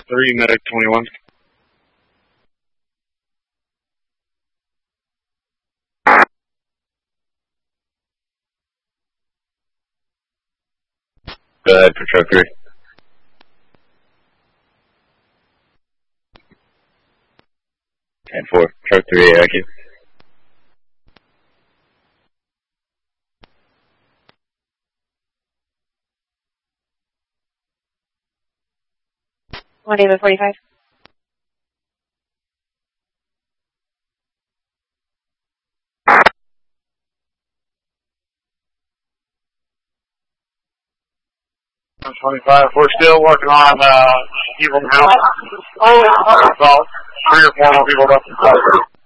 3, medic 21. Go ahead for truck 3. And 4, truck 3, thank you. David 45. I'm 25. We're still working on people in the house. Oh, 3 or 4 more people left.